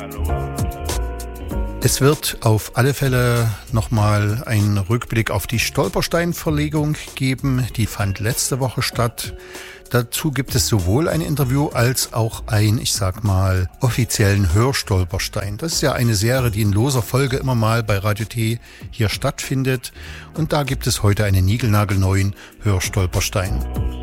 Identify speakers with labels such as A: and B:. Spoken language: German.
A: Es wird auf alle Fälle nochmal einen Rückblick auf die Stolperstein-Verlegung geben. Die fand letzte Woche statt. Dazu gibt es sowohl ein Interview als auch offiziellen Hörstolperstein. Das ist ja eine Serie, die in loser Folge immer mal bei Radio T hier stattfindet. Und da gibt es heute einen niegelnagelneuen Hörstolperstein.